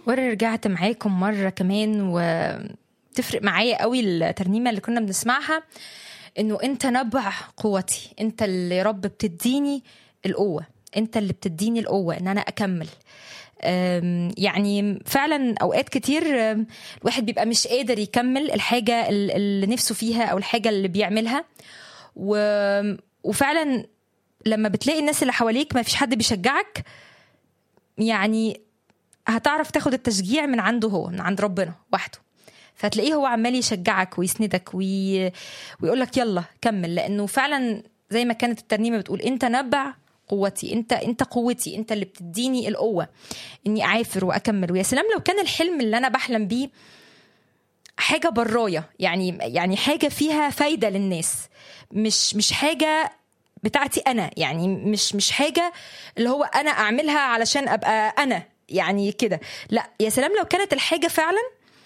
ورجعت معاكم مرة كمان، وتفرق معايا قوي الترنيمة اللي كنا بنسمعها، انه انت نبع قوتي، انت اللي يا رب بتديني القوة، انت اللي بتديني القوة ان انا اكمل. يعني فعلا اوقات كتير الواحد بيبقى مش قادر يكمل الحاجة اللي نفسه فيها او الحاجة اللي بيعملها، وفعلا لما بتلاقي الناس اللي حواليك ما فيش حد بيشجعك، يعني هتعرف تاخد التشجيع من عنده، هو من عند ربنا وحده. فتلاقيه هو عمال يشجعك ويسندك ويقولك يلا كمل، لأنه فعلا زي ما كانت الترنيمة بتقول انت نبع قوتي، انت قوتي، انت اللي بتديني القوة اني اعافر واكمل. ويا سلام لو كان الحلم اللي انا بحلم بيه حاجة براية، يعني حاجة فيها فايدة للناس، مش حاجة بتاعتي انا، يعني مش حاجة اللي هو انا اعملها علشان ابقى انا يعني كده. لا، يا سلام لو كانت الحاجة فعلا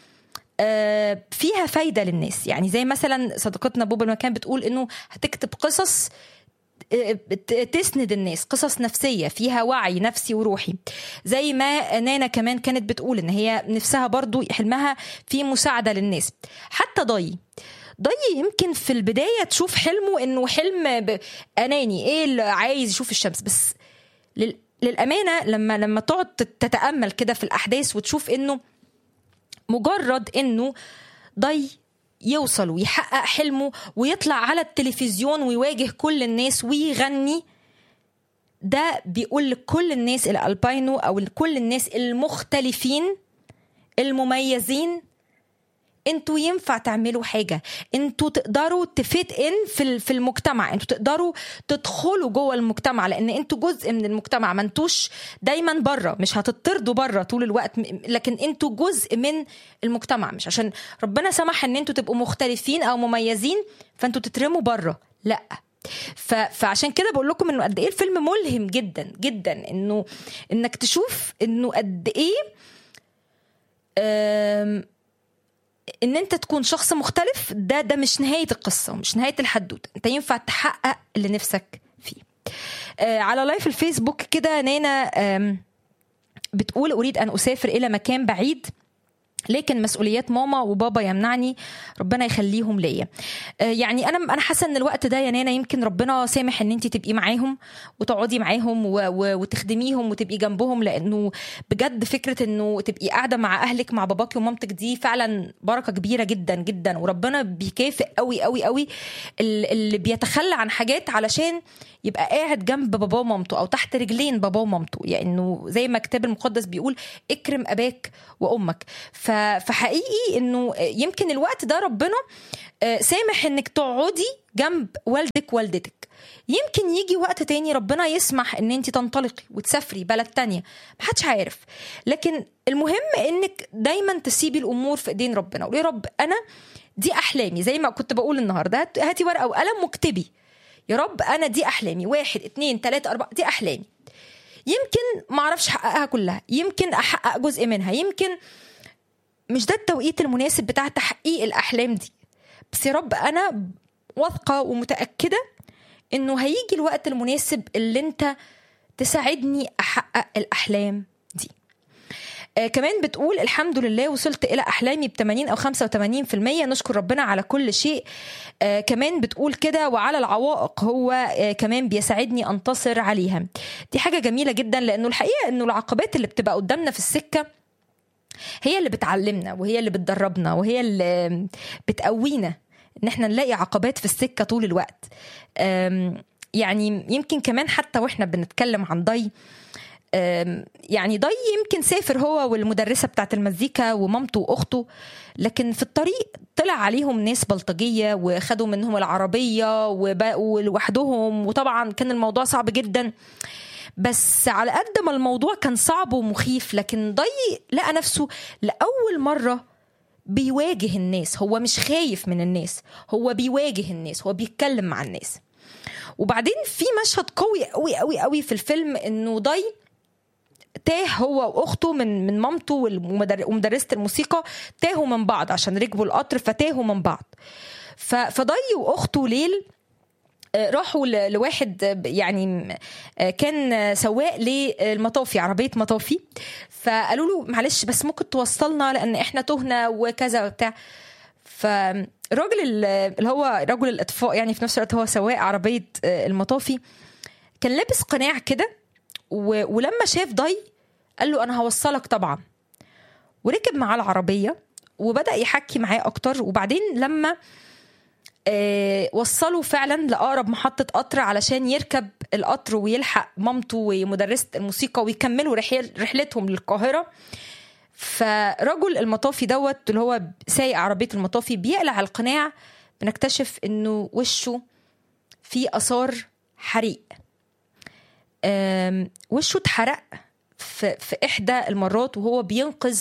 فيها فايدة للناس، يعني زي مثلا صديقتنا بوبا لما كانت بتقول انه هتكتب قصص تسند الناس، قصص نفسية فيها وعي نفسي وروحي. زي ما نانا كمان كانت بتقول ان هي نفسها برضو حلمها في مساعدة للناس. حتى ضي يمكن في البداية تشوف حلمه انه حلم اناني، ايه اللي عايز يشوف الشمس بس. للأمانة لما تقعد تتأمل كده في الأحداث وتشوف إنه مجرد إنه ضي يوصل ويحقق حلمه ويطلع على التلفزيون ويواجه كل الناس ويغني، ده بيقول لكل الناس الألباينو أو لكل الناس المختلفين المميزين انتوا ينفع تعملوا حاجة، انتوا تقدروا تفيت في المجتمع، انتوا تقدروا تدخلوا جوه المجتمع، لان انتوا جزء من المجتمع، ما انتوش دايما بره، مش هتطردوا بره طول الوقت، لكن انتوا جزء من المجتمع. مش عشان ربنا سمح ان انتوا تبقوا مختلفين او مميزين فانتوا تترموا بره، لا. فعشان كده بقول لكم انه قد ايه الفيلم ملهم جدا جدا، انك تشوف انه قد ايه ان انت تكون شخص مختلف. ده مش نهاية القصة، مش نهاية الحدوتة، انت ينفع تحقق اللي نفسك فيه. على لايف الفيسبوك كده نانا بتقول اريد ان اسافر الى مكان بعيد، لكن مسؤوليات ماما وبابا يمنعني، ربنا يخليهم ليا. يعني انا حاسه ان الوقت ده يا نانا يمكن ربنا سامح ان انت تبقي معاهم وتقعدي معاهم وتخدميهم وتبقي جنبهم، لانه بجد فكره انه تبقي قاعده مع اهلك، مع باباكي ومامتك، دي فعلا بركه كبيره جدا جدا، وربنا بيكافئ قوي قوي قوي اللي بيتخلى عن حاجات علشان يبقى قاعد جنب باباه ومامته او تحت رجلين باباه ومامته. يعني انه زي ما الكتاب المقدس بيقول اكرم اباك وامك. فحقيقي انه يمكن الوقت ده ربنا سامح انك تقعدي جنب والدك والدتك. يمكن يجي وقت تاني ربنا يسمح ان انت تنطلقي وتسافري بلد تانية، محدش عارف، لكن المهم انك دايما تسيبي الامور في ايدين ربنا. ويا رب انا دي احلامي، زي ما كنت بقول النهارده، هاتي ورقه وقلم واكتبي يا رب انا دي احلامي، 1 2 3 4 دي احلامي. يمكن ما اعرفش احققها كلها، يمكن احقق جزء منها، يمكن مش ده التوقيت المناسب بتاع تحقيق الأحلام دي، بس يا رب أنا واثقة ومتأكدة إنه هيجي الوقت المناسب اللي أنت تساعدني أحقق الأحلام دي. كمان بتقول الحمد لله وصلت إلى أحلامي ب80 أو 85%، نشكر ربنا على كل شيء. كمان بتقول كده وعلى العوائق هو كمان بيساعدني أنتصر عليها. دي حاجة جميلة جدا، لأنه الحقيقة إنه العقبات اللي بتبقى قدامنا في السكة هي اللي بتعلمنا وهي اللي بتدربنا وهي اللي بتقوينا ان احنا نلاقي عقبات في السكة طول الوقت. يعني يمكن كمان حتى واحنا بنتكلم عن ضي، يعني ضي يمكن سافر هو والمدرسة بتاعت المزيكا ومامته واخته، لكن في الطريق طلع عليهم ناس بلطجية وخدوا منهم العربية ولوحدهم، وطبعا كان الموضوع صعب جدا. بس على قد ما الموضوع كان صعب ومخيف، لكن ضي لقى نفسه لأول مرة بيواجه الناس. هو مش خايف من الناس، هو بيواجه الناس، هو بيتكلم مع الناس. وبعدين في مشهد قوي قوي قوي قوي في الفيلم، انه ضي تاه هو واخته من مامته ومدرسة الموسيقى، تاهوا من بعض عشان ركبوا القطر فتاهوا من بعض. فضي واخته ليل راحوا لواحد يعني كان سواق للمطافي، عربية مطافي، فقالوا له معلش بس ممكن توصلنا لأن إحنا تهنا وكذا وبتاع. فالراجل اللي هو رجل الإطفاء يعني في نفس الوقت هو سواق عربية المطافي كان لابس قناع كده، ولما شاف ضي قال له أنا هوصلك طبعا، وركب معاه العربية وبدأ يحكي معاه أكتر. وبعدين لما وصلوا فعلا لأقرب محطة قطر علشان يركب القطر ويلحق مامته ومدرسة الموسيقى ويكملوا رحلتهم للقاهرة، فرجل المطافي دوت اللي هو سايق عربية المطافي بيقلع القناع، بنكتشف انه وشه فيه آثار حريق. وشه اتحرق في إحدى المرات وهو بينقذ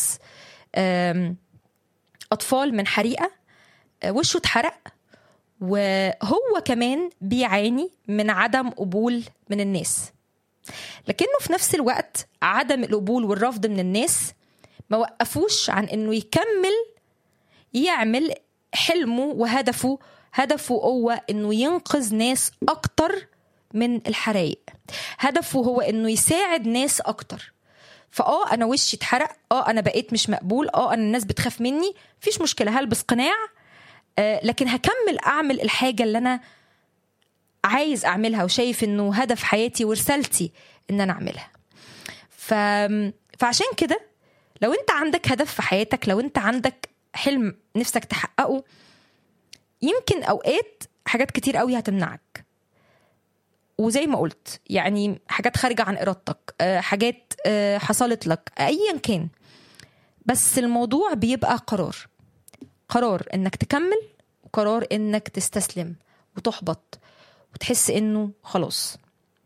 أطفال من حريقة. وشه اتحرق، وهو كمان بيعاني من عدم قبول من الناس، لكنه في نفس الوقت عدم القبول والرفض من الناس ما وقفوش عن انه يكمل يعمل حلمه وهدفه. هدفه هو انه ينقذ ناس اكتر من الحرايق، هدفه هو انه يساعد ناس اكتر. انا وشي اتحرق، انا بقيت مش مقبول، انا الناس بتخاف مني، مفيش مشكلة، هلبس قناع لكن هكمل أعمل الحاجة اللي أنا عايز أعملها وشايف إنه هدف حياتي ورسالتي إن أنا أعملها. فعشان كده لو أنت عندك هدف في حياتك، لو أنت عندك حلم نفسك تحققه، يمكن أوقات حاجات كتير قوي هتمنعك، وزي ما قلت يعني حاجات خارجة عن إرادتك، حاجات حصلت لك أيا كان، بس الموضوع بيبقى قرار انك تكمل، وقرار انك تستسلم وتحبط وتحس انه خلاص.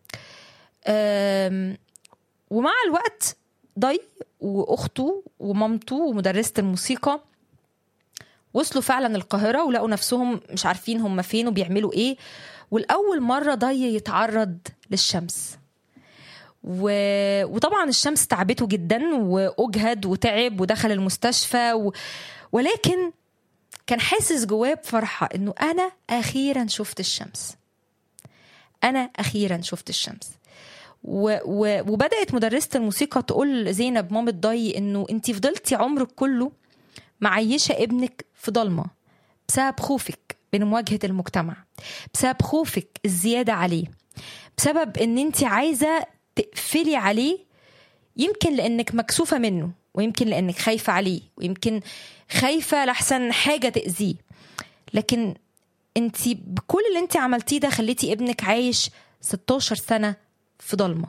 ومع الوقت ضي واخته ومامته ومدرسة الموسيقى وصلوا فعلا القاهرة ولقوا نفسهم مش عارفين هم فين وبيعملوا ايه. والأول مرة ضي يتعرض للشمس، وطبعا الشمس تعبته جدا وأجهد وتعب ودخل المستشفى ولكن كان حاسس جواه بفرحة إنه أنا أخيرا شفت الشمس، أنا أخيرا شفت الشمس. وبدأت مدرسة الموسيقى تقول زينب مامة ضي إنه أنتي فضلتي عمرك كله معيشة ابنك في ضلمة بسبب خوفك من مواجهة المجتمع، بسبب خوفك الزيادة عليه، بسبب إن أنتي عايزة تقفلي عليه، يمكن لأنك مكسوفة منه، ويمكن لأنك خايفة عليه، ويمكن خايفة لحسن حاجة تأذيه. لكن انتي بكل اللي انتي عملتيه ده خليتي ابنك عايش 16 سنة في ضلمة.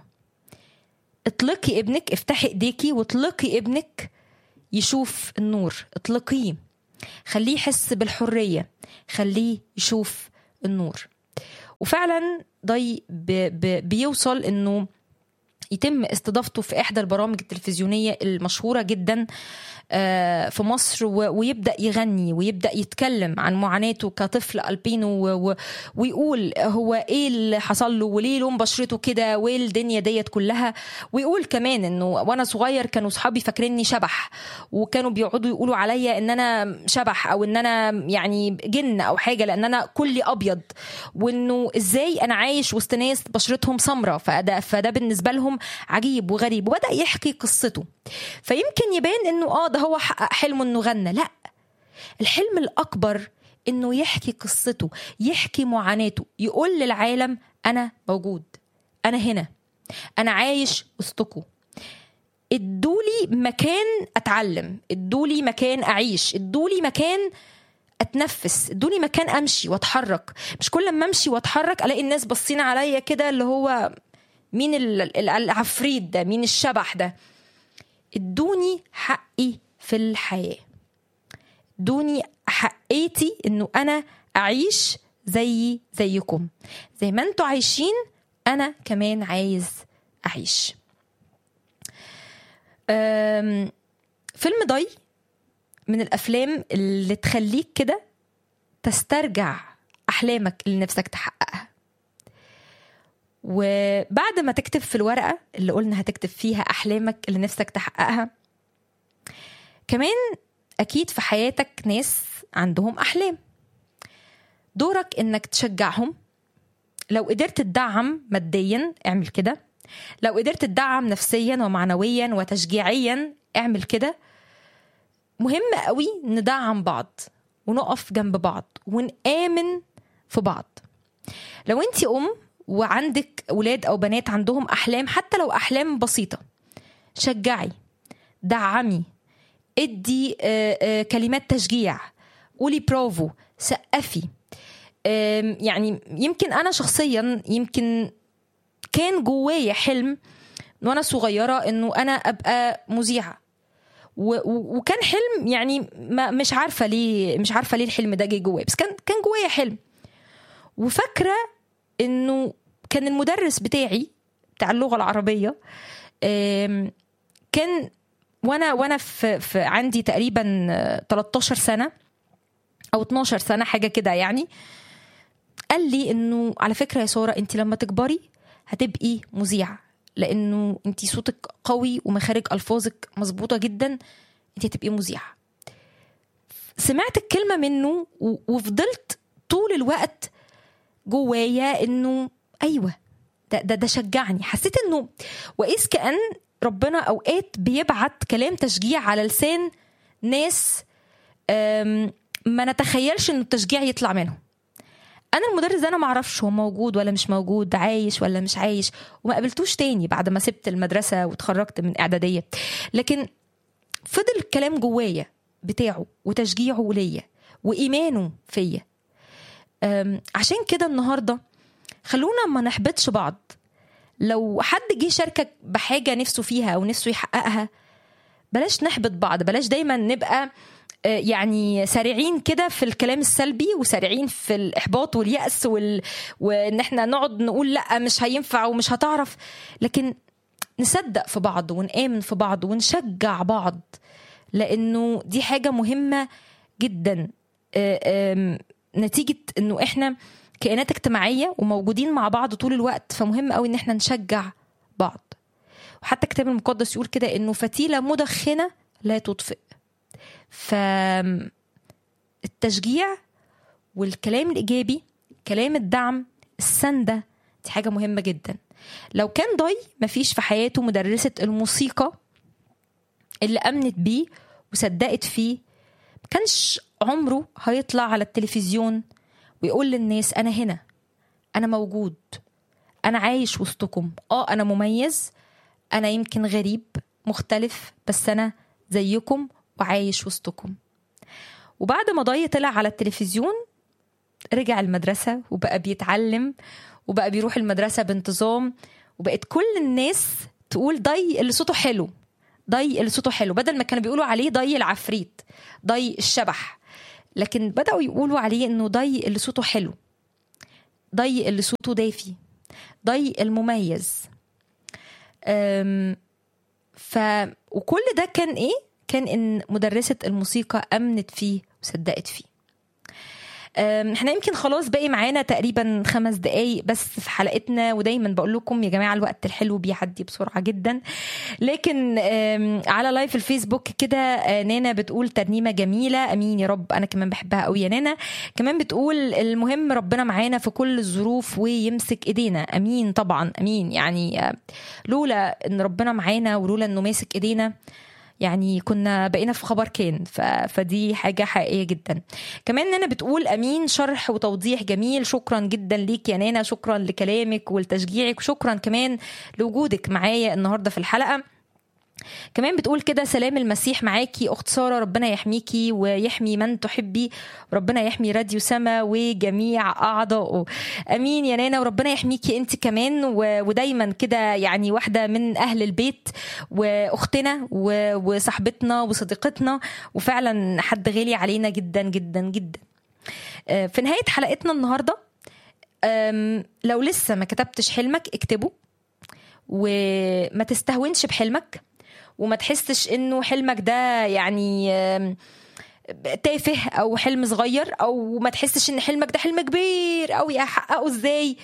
اطلقي ابنك، افتحي ايديكي واطلقي ابنك يشوف النور، اطلقيه، خليه يحس بالحرية، خليه يشوف النور. وفعلا ضي بيوصل انه يتم استضافته في إحدى البرامج التلفزيونية المشهورة جدا في مصر، ويبدأ يغني ويبدأ يتكلم عن معاناته كطفل ألبينو، ويقول هو إيه اللي حصل له وليه لون بشرته كده وإيه الدنيا ديت كلها. ويقول كمان إنه وأنا صغير كانوا صحابي فاكريني شبح، وكانوا بيقعدوا يقولوا عليا إن أنا شبح أو إن أنا يعني جن أو حاجة لأن أنا كلي أبيض، وإنه إزاي أنا عايش وسط ناس بشرتهم سمرة، فده بالنسبة لهم عجيب وغريب. وبدأ يحكي قصته، فيمكن يبان إنه ده هو حقق حلمه إنه غنى. لا، الحلم الأكبر إنه يحكي قصته، يحكي معاناته، يقول للعالم أنا موجود، أنا هنا، أنا عايش وسطكم، ادولي مكان أتعلم، ادولي مكان أعيش، ادولي مكان أتنفس، ادولي مكان أمشي وأتحرك. مش كل ما أمشي وأتحرك ألاقي الناس بصين عليا كده اللي هو مين العفريت ده، مين الشبح ده. ادوني حقي في الحياة، ادوني حقيتي انه انا اعيش زيكم، زي ما انتوا عايشين انا كمان عايز اعيش. فيلم ضي من الافلام اللي تخليك كده تسترجع احلامك اللي نفسك تحققها. وبعد ما تكتب في الورقة اللي قلنا هتكتب فيها أحلامك اللي نفسك تحققها، كمان أكيد في حياتك ناس عندهم أحلام، دورك إنك تشجعهم، لو قدرت تدعم ماديا اعمل كده، لو قدرت تدعم نفسيا ومعنويا وتشجيعيا اعمل كده. مهم قوي ندعم بعض ونقف جنب بعض ونآمن في بعض. لو انتي وعندك أولاد أو بنات عندهم أحلام، حتى لو أحلام بسيطة، شجعي، دعمي، ادي كلمات تشجيع، قولي برافو، سقفي. يعني يمكن أنا شخصيا يمكن كان جوايا حلم وأنا صغيرة إنه أنا أبقى مذيعة، وكان حلم يعني مش عارفة ليه الحلم ده جه جوايا، بس كان جوايا حلم. وفاكرة إنه كان المدرس بتاعي بتاع اللغة العربية كان وانا في عندي تقريبا 13 سنة او 12 سنة حاجة كده يعني، قال لي انه على فكرة يا سارة انت لما تكبري هتبقي مذيعة، لانه انت صوتك قوي ومخارج الفاظك مظبوطة جدا، انت هتبقي مذيعة. سمعت الكلمة منه وفضلت طول الوقت جوايا انه ايوه ده شجعني. حسيت انه وإذ كأن ربنا اوقات بيبعت كلام تشجيع على لسان ناس ما نتخيلش انه التشجيع يطلع منهم. انا المدرس ده انا ما اعرفش هو موجود ولا مش موجود، عايش ولا مش عايش، وما قابلتوش تاني بعد ما سبت المدرسة وتخرجت من اعدادية، لكن فضل الكلام جوايا بتاعه وتشجيعه ليا وايمانه فيا. عشان كده النهارده خلونا ما نحبطش بعض. لو حد جه شاركك بحاجة نفسه فيها أو نفسه يحققها، بلاش نحبط بعض، بلاش دايما نبقى يعني سريعين كده في الكلام السلبي وسريعين في الإحباط واليأس وإن احنا نقعد نقول لأ مش هينفع ومش هتعرف، لكن نصدق في بعض ونآمن في بعض ونشجع بعض، لأنه دي حاجة مهمة جدا. نتيجة إنه احنا كائنات اجتماعية وموجودين مع بعض طول الوقت، فمهم قوي ان احنا نشجع بعض. وحتى الكتاب المقدس يقول كده انه فتيلة مدخنة لا تطفئ. فالتشجيع والكلام الإيجابي، كلام الدعم، السندة، دي حاجة مهمة جدا. لو كان ضي مفيش في حياته مدرسة الموسيقى اللي أمنت بيه وصدقت فيه، مكانش عمره هيطلع على التلفزيون ويقول للناس أنا هنا، أنا موجود، أنا عايش وسطكم، أنا مميز، أنا يمكن غريب مختلف، بس أنا زيكم وعايش وسطكم. وبعد ما ضي طلع على التلفزيون رجع المدرسة وبقى بيتعلم وبقى بيروح المدرسة بانتظام، وبقت كل الناس تقول ضي اللي صوته حلو، ضي اللي صوته حلو، بدل ما كانوا بيقولوا عليه ضي العفريت، ضي الشبح، لكن بدأوا يقولوا عليه انه ضي اللي صوته حلو، ضي اللي صوته دافي، ضي المميز. وكل ده كان ايه؟ كان ان مدرسة الموسيقى امنت فيه وصدقت فيه. احنا يمكن خلاص باقي معانا تقريبا 5 دقايق بس في حلقتنا، ودايما بقول لكم يا جماعة الوقت الحلو بيعدي بسرعة جدا. لكن على لايف الفيسبوك كده نانا بتقول ترنيمة جميلة، امين يا رب، انا كمان بحبها قوي يا نانا. كمان بتقول المهم ربنا معانا في كل الظروف ويمسك ايدينا، امين طبعا امين. يعني لولا ان ربنا معانا ولولا انه ماسك ايدينا يعني كنا بقينا في خبر كان. فدي حاجة حقيقية جدا. كمان نانا بتقول أمين، شرح وتوضيح جميل، شكرا جدا ليك يا نانا، شكرا لكلامك ولتشجيعك، وشكرا كمان لوجودك معايا النهاردة في الحلقة. كمان بتقول كده سلام المسيح معاكي أخت سارة، ربنا يحميكي ويحمي من تحبي، وربنا يحمي راديو سما وجميع أعضائه. أمين يا نانا، وربنا يحميكي أنت كمان، ودايما كده يعني واحدة من أهل البيت وأختنا وصاحبتنا وصديقتنا، وفعلا حد غالي علينا جدا جدا جدا. في نهاية حلقتنا النهاردة لو لسه ما كتبتش حلمك اكتبه، وما تستهونش بحلمك، وما تحسش انه حلمك ده يعني تافه او حلم صغير، او ما تحسش ان حلمك ده حلم كبير قوي احققه ازاي.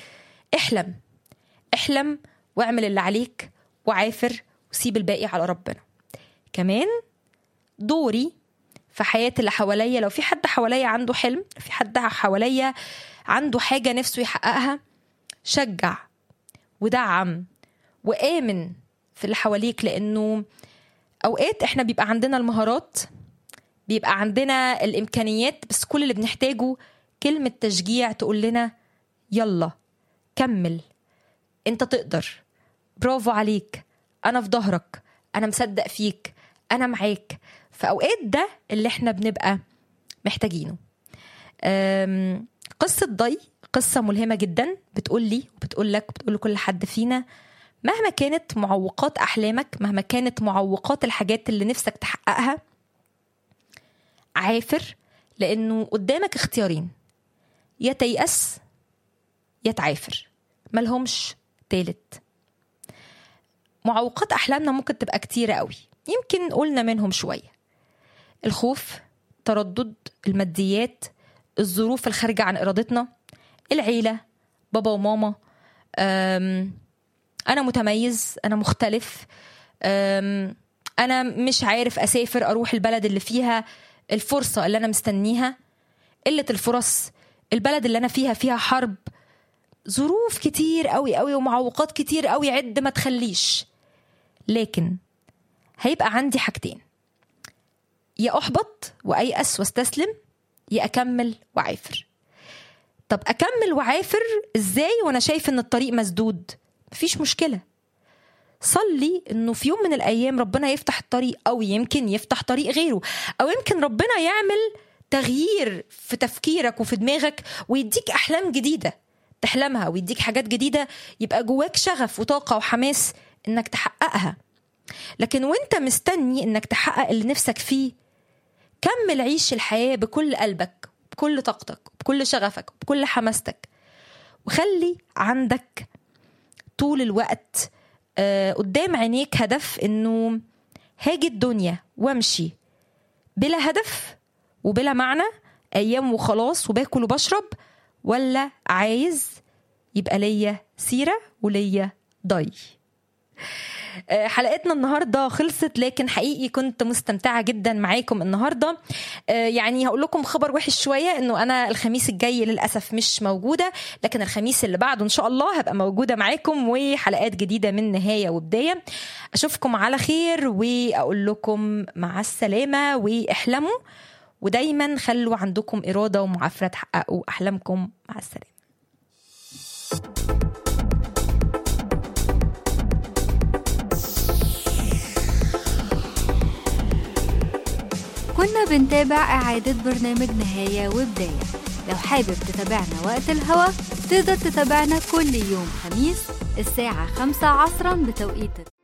احلم واعمل اللي عليك وعافر وسيب الباقي على ربنا. كمان دوري في حياة اللي حواليا، لو في حد حواليا عنده حلم، في حد حواليا عنده حاجة نفسه يحققها، شجع ودعم وآمن في اللي حواليك، لأنه أوقات إحنا بيبقى عندنا المهارات، بيبقى عندنا الإمكانيات، بس كل اللي بنحتاجه كلمة تشجيع تقول لنا يلا كمل، أنت تقدر، برافو عليك، أنا في ظهرك، أنا مصدق فيك، أنا معاك. فأوقات ده اللي إحنا بنبقى محتاجينه. قصة ضي قصة ملهمة جدا، بتقول لي وبتقول لك وبتقول لكل حد فينا، مهما كانت معوقات أحلامك، مهما كانت معوقات الحاجات اللي نفسك تحققها، عافر، لأنه قدامك اختيارين، يا تيأس يا تعافر، ملهمش تالت. معوقات أحلامنا ممكن تبقى كتيرة قوي، يمكن قلنا منهم شوية: الخوف، تردد، الماديات، الظروف الخارجة عن إرادتنا، العيلة، بابا وماما، أنا متميز، أنا مختلف، أنا مش عارف أسافر أروح البلد اللي فيها الفرصة اللي أنا مستنيها، قلة الفرص، البلد اللي أنا فيها حرب، ظروف كتير قوي قوي ومعوقات كتير قوي، عد ما تخليش. لكن هيبقى عندي حاجتين: يا أحبط وأيأس واستسلم، يا أكمل وعافر. طب أكمل وعافر إزاي وأنا شايف إن الطريق مسدود؟ مفيش مشكلة، صلي إنه في يوم من الأيام ربنا يفتح الطريق، أو يمكن يفتح طريق غيره، أو يمكن ربنا يعمل تغيير في تفكيرك وفي دماغك ويديك أحلام جديدة تحلمها، ويديك حاجات جديدة يبقى جواك شغف وطاقة وحماس إنك تحققها. لكن وإنت مستني إنك تحقق اللي نفسك فيه، كمل عيش الحياة بكل قلبك، بكل طاقتك، بكل شغفك، بكل حماستك، وخلي عندك طول الوقت قدام عينيك هدف، إنه هاجي الدنيا وامشي بلا هدف وبلا معنى، أيام وخلاص وباكل وبشرب، ولا عايز يبقى ليا سيرة وليا ضي. حلقتنا النهاردة خلصت، لكن حقيقي كنت مستمتعة جدا معاكم النهاردة. يعني هقول لكم خبر وحش شوية، انه انا الخميس الجاي للأسف مش موجودة، لكن الخميس اللي بعده ان شاء الله هبقى موجودة معاكم، وحلقات جديدة من نهاية وبداية. اشوفكم على خير، واقول لكم مع السلامة، واحلموا، ودايما خلوا عندكم إرادة ومعافرة تحققوا أحلامكم. مع السلامة. كنا بنتابع إعادة برنامج نهاية وبداية. لو حابب تتابعنا وقت الهوا، تقدر تتابعنا كل يوم خميس الساعة 5 عصرا بتوقيت